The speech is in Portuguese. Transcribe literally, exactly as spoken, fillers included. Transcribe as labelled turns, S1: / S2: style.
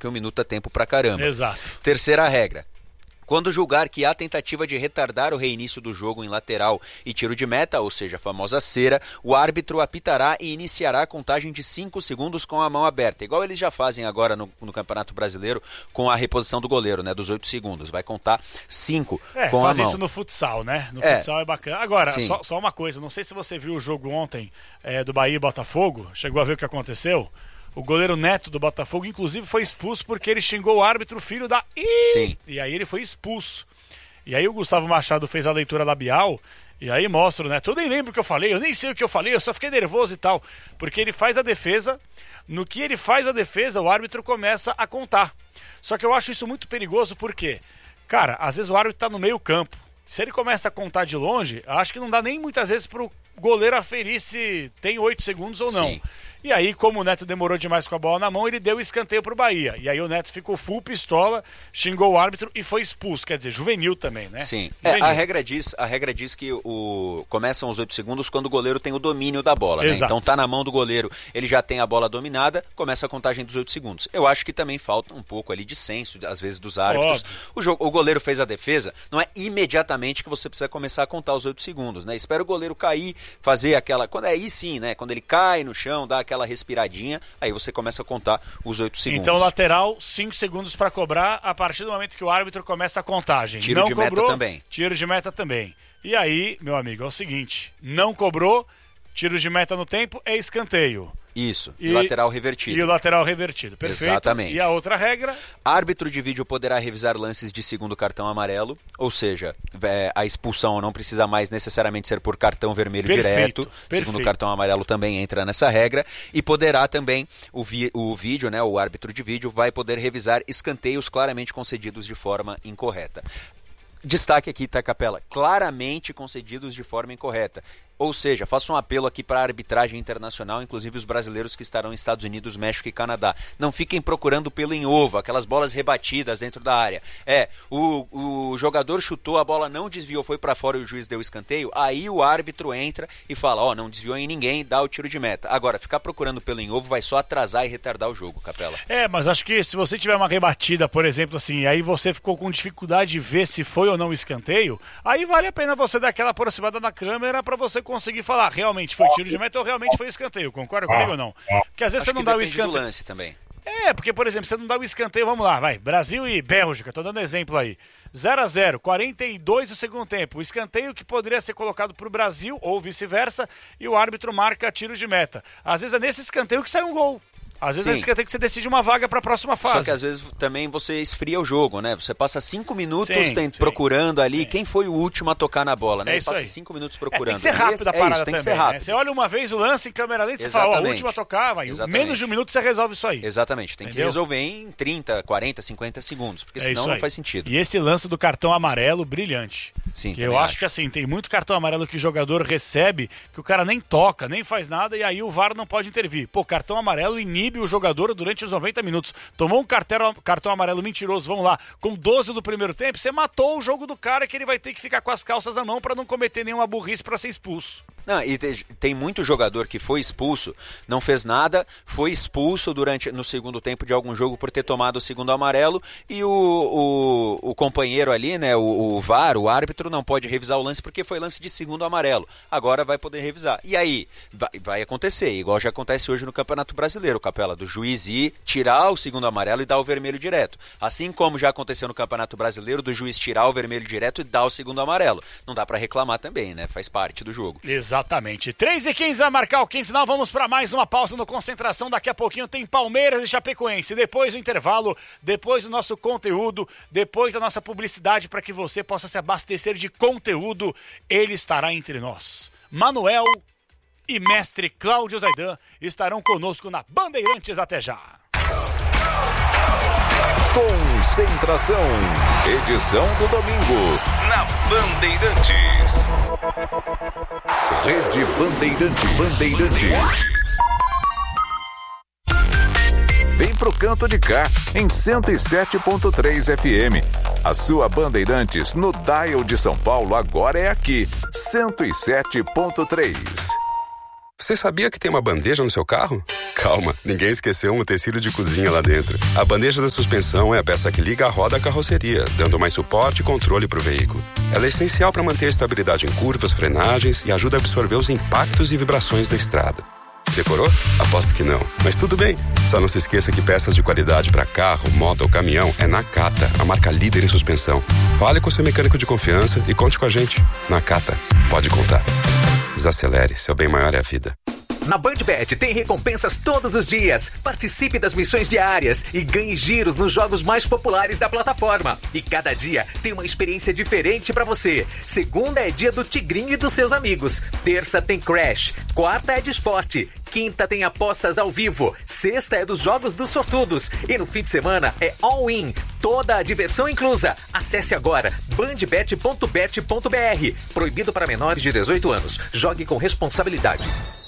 S1: porque um minuto é tempo pra caramba.
S2: Exato.
S1: Terceira regra. Quando julgar que há tentativa de retardar o reinício do jogo em lateral e tiro de meta, ou seja, a famosa cera, o árbitro apitará e iniciará a contagem de cinco segundos com a mão aberta, igual eles já fazem agora no, no Campeonato Brasileiro com a reposição do goleiro, né, dos oito segundos. Vai contar cinco
S2: é,
S1: com a mão.
S2: Faz isso no futsal, né? No
S1: é.
S2: futsal é bacana. Agora, só, só uma coisa, não sei se você viu o jogo ontem é, do Bahia e Botafogo, chegou a ver o que aconteceu? O goleiro Neto do Botafogo, inclusive, foi expulso porque ele xingou o árbitro, filho da... Ih!
S1: Sim.
S2: E aí ele foi expulso. E aí o Gustavo Machado fez a leitura labial, e aí mostra o Neto. Eu nem lembro o que eu falei, eu nem sei o que eu falei, eu só fiquei nervoso e tal. Porque ele faz a defesa, no que ele faz a defesa, o árbitro começa a contar. Só que eu acho isso muito perigoso porque, cara, às vezes o árbitro tá no meio campo. Se ele começa a contar de longe, acho que não dá nem muitas vezes pro goleiro aferir se tem oito segundos ou não.
S1: Sim.
S2: E aí, como o Neto demorou demais com a bola na mão, ele deu escanteio pro Bahia. E aí o Neto ficou full pistola, xingou o árbitro e foi expulso. Quer dizer, juvenil também, né?
S1: Sim. É, a, regra diz, a regra diz que o, começam os oito segundos quando o goleiro tem o domínio da bola, né? Então tá na mão do goleiro, ele já tem a bola dominada, começa a contagem dos oito segundos. Eu acho que também falta um pouco ali de senso, às vezes, dos árbitros. O, jogo, o goleiro fez a defesa, não é imediatamente que você precisa começar a contar os oito segundos, né? Espera o goleiro cair, fazer aquela... Quando, aí sim, né? Quando ele cai no chão, dá aquela respiradinha, aí você começa a contar os oito segundos.
S2: Então, lateral, cinco segundos para cobrar a partir do momento que o árbitro começa a contagem.
S1: Tiro
S2: não
S1: de
S2: cobrou,
S1: meta também.
S2: Tiro de meta também. E aí, meu amigo, é o seguinte, não cobrou, tiro de meta no tempo, é escanteio.
S1: Isso, e lateral revertido.
S2: E o lateral revertido, perfeito.
S1: Exatamente.
S2: E a outra regra?
S1: Árbitro de vídeo poderá revisar lances de segundo cartão amarelo, ou seja, é, a expulsão não precisa mais necessariamente ser por cartão vermelho
S2: perfeito,
S1: direto.
S2: Perfeito.
S1: Segundo cartão amarelo também entra nessa regra. E poderá também, o, vi, o vídeo, né, o árbitro de vídeo vai poder revisar escanteios claramente concedidos de forma incorreta. Destaque aqui, tá, Capela? Claramente concedidos de forma incorreta. Ou seja, faço um apelo aqui para a arbitragem internacional, inclusive os brasileiros que estarão nos Estados Unidos, México e Canadá. Não fiquem procurando pelo em ovo, aquelas bolas rebatidas dentro da área. É, o, o jogador chutou, a bola não desviou, foi para fora e o juiz deu escanteio, aí o árbitro entra e fala, ó, oh, não desviou em ninguém, dá o tiro de meta. Agora, ficar procurando pelo em ovo vai só atrasar e retardar o jogo, Capela.
S2: É, mas acho que se você tiver uma rebatida, por exemplo, assim, e aí você ficou com dificuldade de ver se foi ou não escanteio, aí vale a pena você dar aquela aproximada na câmera para você conseguir falar, realmente foi tiro de meta ou realmente foi escanteio, concorda comigo ou não? Porque às vezes
S1: Acho
S2: você não dá o escanteio.
S1: Do lance também.
S2: É, porque, por exemplo, você não dá o escanteio, vamos lá, vai, Brasil e Bélgica, tô dando exemplo aí. zero a zero, quarenta e dois do segundo tempo. O escanteio que poderia ser colocado pro Brasil ou vice-versa e o árbitro marca tiro de meta. Às vezes é nesse escanteio que sai um gol. Às vezes
S1: Sim.
S2: é escanteio que você decide uma vaga para a próxima fase.
S1: Só que às vezes também você esfria o jogo, né? Você passa cinco minutos
S2: sim,
S1: tem,
S2: sim,
S1: procurando ali
S2: sim.
S1: quem foi o último a tocar na bola, né?
S2: É isso
S1: passa
S2: aí.
S1: cinco minutos
S2: É,
S1: procurando.
S2: tem que ser rápido a
S1: é
S2: parada
S1: isso, tem
S2: também,
S1: que ser rápido.
S2: Né? Você olha uma vez o lance em câmera lenta e você fala, ó, o último a tocar, vai. Em menos de um minuto você resolve isso aí.
S1: Exatamente, tem
S2: Entendeu?
S1: que resolver em trinta, quarenta, cinquenta segundos, porque
S2: é
S1: senão não faz sentido.
S2: E esse lance do cartão amarelo, brilhante.
S1: Sim,
S2: que eu acho, acho que assim, tem muito cartão amarelo que o jogador recebe, que o cara nem toca, nem faz nada, e aí o V A R não pode intervir. Pô, cartão amarelo inibe o jogador durante os noventa minutos. Tomou um cartão, cartão amarelo mentiroso, vamos lá, com doze do primeiro tempo, você matou o jogo do cara que ele vai ter que ficar com as calças na mão para não cometer nenhuma burrice para ser expulso.
S1: Não, e te, tem muito jogador que foi expulso, não fez nada, foi expulso durante no segundo tempo de algum jogo por ter tomado o segundo amarelo e o, o, o companheiro ali, né, o, o V A R, o árbitro, não pode revisar o lance porque foi lance de segundo amarelo. Agora vai poder revisar. E aí, vai, vai acontecer, igual já acontece hoje no Campeonato Brasileiro, Capela, do juiz ir tirar o segundo amarelo e dar o vermelho direto. Assim como já aconteceu no Campeonato Brasileiro, do juiz tirar o vermelho direto e dar o segundo amarelo. Não dá para reclamar também, né? Faz parte do jogo.
S2: Exatamente. três e quinze a marcar o quinze, não, vamos para mais uma pausa no Concentração. Daqui a pouquinho tem Palmeiras e Chapecoense. Depois do intervalo, depois do nosso conteúdo, depois da nossa publicidade para que você possa se abastecer de conteúdo, ele estará entre nós. Manuel e mestre Cláudio Zaidan estarão conosco na Bandeirantes. Até já.
S3: Concentração, edição do domingo, na Bandeirantes. Rede Bandeirantes. Bandeirantes. Vem pro canto de cá, em cento e sete ponto três F M. A sua Bandeirantes no dial de São Paulo agora é aqui, cento e sete ponto três.
S4: Você sabia que tem uma bandeja no seu carro? Calma, ninguém esqueceu um utensílio de cozinha lá dentro. A bandeja da suspensão é a peça que liga a roda à carroceria, dando mais suporte e controle para o veículo. Ela é essencial para manter a estabilidade em curvas, frenagens e ajuda a absorver os impactos e vibrações da estrada. Decorou? Aposto que não. Mas tudo bem. Só não se esqueça que peças de qualidade para carro, moto ou caminhão é Nakata, a marca líder em suspensão. Fale com seu mecânico de confiança e conte com a gente. Nakata, pode contar. Desacelere, seu bem maior é a vida.
S5: Na BandBet tem recompensas todos os dias. Participe das missões diárias e ganhe giros nos jogos mais populares da plataforma. E cada dia tem uma experiência diferente pra você. Segunda é dia do Tigrinho e dos seus amigos. Terça tem Crash. Quarta é de esporte. Quinta tem apostas ao vivo. Sexta é dos jogos dos sortudos. E no fim de semana é all-in. Toda a diversão inclusa. Acesse agora bandbet ponto bet ponto br. Proibido para menores de dezoito anos. Jogue com responsabilidade.